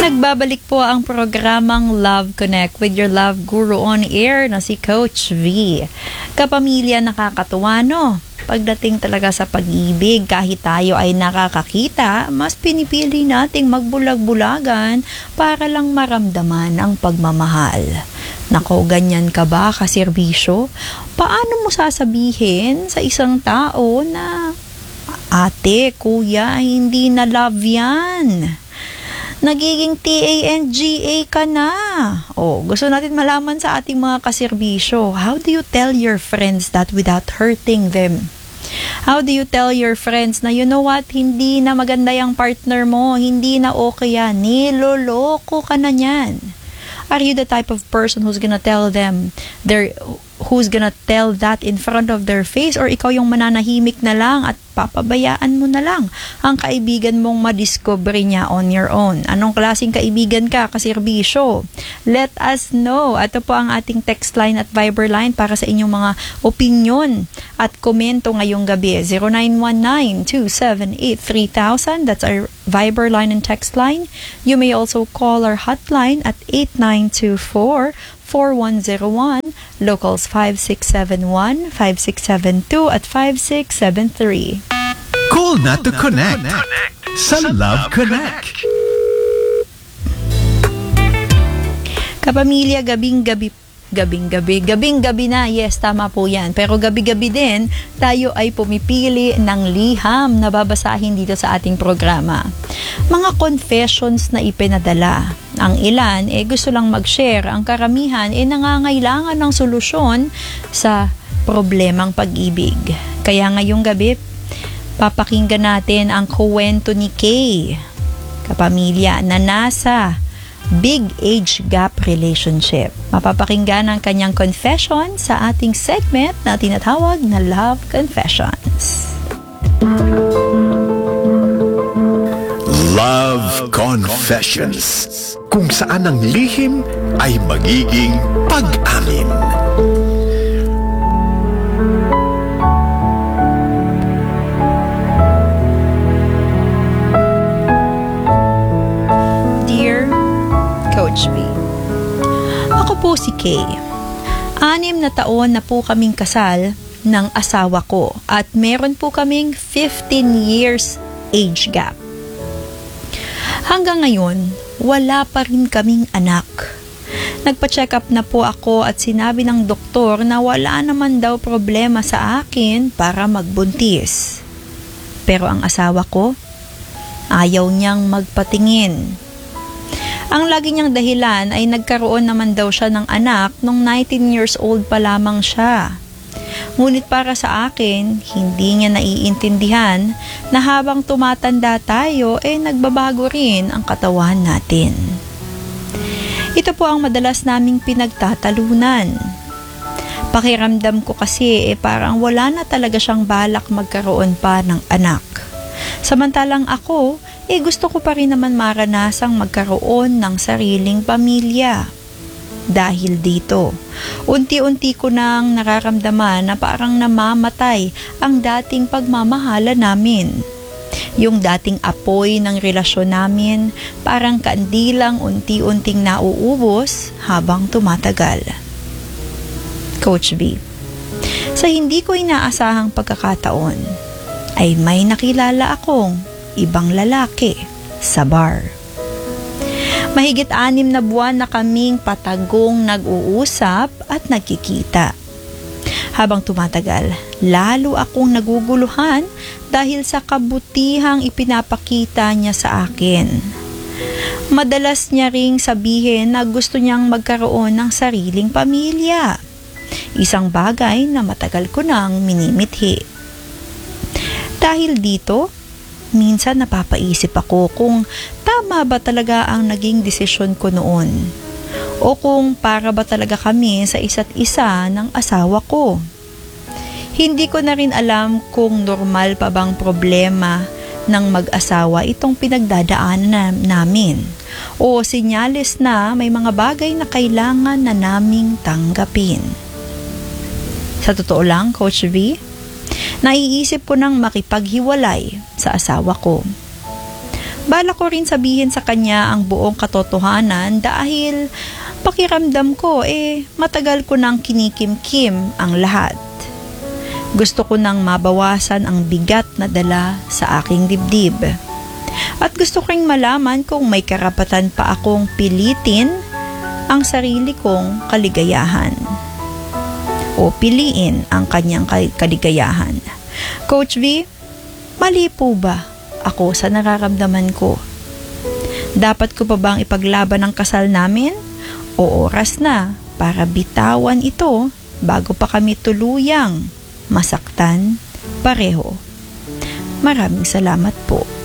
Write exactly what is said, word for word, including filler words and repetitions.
Nagbabalik po ang programang Love Connect with your love guru on air na si Coach V. Kapamilya, nakakatuwa no? Pagdating talaga sa pag-ibig, kahit tayo ay nakakakita, mas pinipili nating magbulag-bulagan para lang maramdaman ang pagmamahal. Nako, ganyan ka ba kaserbisyo? Paano mo sasabihin sa isang tao na, ate, kuya, hindi na love yan? Nagiging T A N G A ka na. Oh, gusto natin malaman sa ating mga kaserbisyo. How do you tell your friends that without hurting them? How do you tell your friends na, you know what, hindi na maganda yung partner mo, hindi na okay yan, niloloko ka na niyan? Are you the type of person who's gonna tell them, they're, who's gonna tell that in front of their face, or ikaw yung mananahimik na lang at papabayaan mo na lang ang kaibigan mong madiscover niya on your own? Anong klaseng kaibigan ka, kaserbisyo? Let us know. Ito po ang ating text line at Viber line para sa inyong mga opinion at komento ngayong gabi. zero nine one nine, two seven eight, three thousand. That's our Viber line and text line. You may also call our hotline at eight nine two four, four one zero one, locals five six seven one, five six seven two at five six seven three. Call na to connect sa Love Connect. Kapamilya, gabing-gabi Gabing-gabi, gabing-gabi na, yes, tama po yan. Pero gabi-gabi din, tayo ay pumipili ng liham na babasahin dito sa ating programa. Mga confessions na ipinadala. Ang ilan, eh gusto lang mag-share. Ang karamihan, eh nangangailangan ng solusyon sa problemang pag-ibig. Kaya ngayong gabi, papakinggan natin ang kuwento ni Kay, kapamilya, na nasa big age gap relationship. Mapapakinggan ang kanyang confession sa ating segment na tinatawag na Love Confessions. Love Confessions, kung saan ang lihim ay magiging pag-amin. Coach V. Ako po si Kay. Anim na taon na po kaming kasal ng asawa ko at meron po kaming fifteen years age gap. Hanggang ngayon, wala pa rin kaming anak. Nagpa-check up na po ako at sinabi ng doktor na wala naman daw problema sa akin para magbuntis. Pero ang asawa ko, ayaw niyang magpatingin. Ang lagi niyang dahilan ay nagkaroon naman daw siya ng anak nung nineteen years old pa lamang siya. Ngunit para sa akin, hindi niya naiintindihan na habang tumatanda tayo, eh nagbabago rin ang katawan natin. Ito po ang madalas naming pinagtatalunan. Pakiramdam ko kasi eh parang wala na talaga siyang balak magkaroon pa ng anak. Samantalang ako, eh gusto ko pa rin naman maranasang magkaroon ng sariling pamilya. Dahil dito, unti-unti ko nang nararamdaman na parang namamatay ang dating pagmamahala namin. Yung dating apoy ng relasyon namin, parang kandilang unti-unting nauubos habang tumatagal. Coach B, sa hindi ko inaasahang pagkakataon, ay may nakilala akong ibang lalaki sa bar. Mahigit anim na buwan na kaming patagong nag-uusap at nagkikita. Habang tumatagal, lalo akong naguguluhan dahil sa kabutihang ipinapakita niya sa akin. Madalas niya ring sabihin na gusto niyang magkaroon ng sariling pamilya. Isang bagay na matagal ko nang minimithi. Dahil dito, minsan napapaisip ako kung tama ba talaga ang naging desisyon ko noon o kung para ba talaga kami sa isa't isa ng asawa ko. Hindi ko na rin alam kung normal pa bang problema ng mag-asawa itong pinagdadaanan namin o senyales na may mga bagay na kailangan na naming tanggapin. Sa totoo lang, Coach V, naiisip ko nang makipaghiwalay sa asawa ko. Bala ko rin sabihin sa kanya ang buong katotohanan dahil pakiramdam ko eh matagal ko nang kinikimkim ang lahat. Gusto ko nang mabawasan ang bigat na dala sa aking dibdib. At gusto ko ring malaman kung may karapatan pa akong pilitin ang sarili kong kaligayahan o piliin ang kanyang kaligayahan. Coach V, mali po ba ako sa nararamdaman ko? Dapat ko pa bang ipaglaban ang kasal namin? O oras na para bitawan ito bago pa kami tuluyang masaktan pareho? Maraming salamat po.